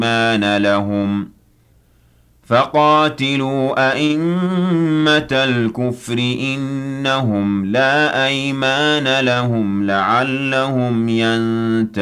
أَيْمَانَ لَهُمْ فَقَاتِلُوا أَئِمَّةَ الْكُفْرِ إِنَّهُمْ لَا أَيْمَانَ لَهُمْ لَعَلَّهُمْ يَنتَهُونَ